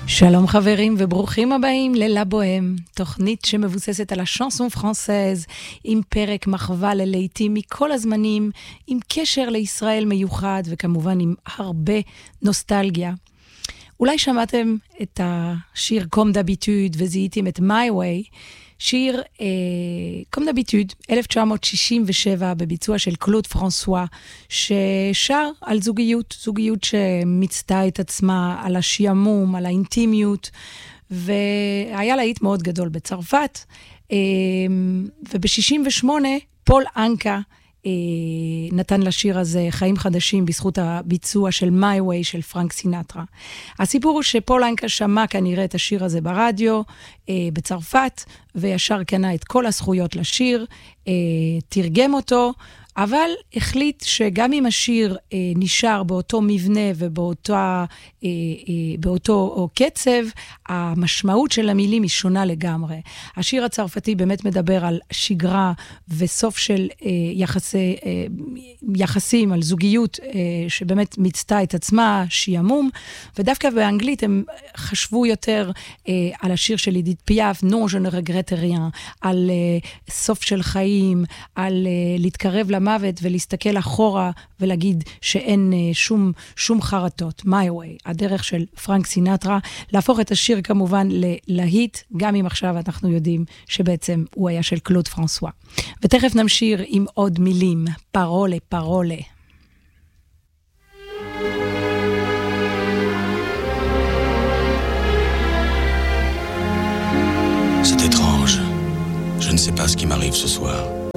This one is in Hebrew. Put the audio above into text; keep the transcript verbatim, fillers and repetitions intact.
שלום חברים וברוכים הבאים ללה בוהם, תוכנית שמבוססת על השאנסון פרנסז, עם פרק מחווה ללהיטים מכל הזמנים, עם קשר לישראל מיוחד וכמובן עם הרבה נוסטלגיה. אולי שמעתם את השיר קום דביטוד וזיהיתם את My Way, שיר אה, קום דביטוד, אלף תשע מאות שישים ושבע, בביצוע של קלוד פרנסואה, ששר על זוגיות, זוגיות שמצטה את עצמה, על השיעמום, על האינטימיות, והיה להיט מאוד גדול בצרפת, אה, וב-שישים ושמונה פול אנקה, נתן לשיר הזה חיים חדשים בזכות הביצוע של My Way של פרנק סינטרה. הסיפור הוא שפול אנקה שמע כנראה את השיר הזה ברדיו בצרפת, וישר קנה את כל הזכויות לשיר, תרגם אותו, אבל החליט שגם אם השיר אה, נשאר באותו מבנה ובאותו אה, אה, באותו או קצב, המשמעות של המילים היא שונה לגמרי. השיר הצרפתי באמת מדבר על שגרה וסוף של אה, יחסי, אה, יחסים, על זוגיות אה, שבאמת מצטה את עצמה, שיעמום, ודווקא באנגלית הם חשבו יותר אה, על השיר של אידית פיאף, Non, je ne regrette rien, על אה, סוף של חיים, על אה, להתקרב למ מוות ולהסתכל אחורה ולהגיד שאין uh, שום, שום חרטות. My Way, הדרך של פרנק סינטרה, להפוך את השיר כמובן ללהיט, גם אם עכשיו אנחנו יודעים שבעצם הוא היה של קלוד פרנסואה. ותכף נמשיר עם עוד מילים, פרולה, פרולה. C'est étrange. Je ne sais pas ce qui m'arrive ce soir.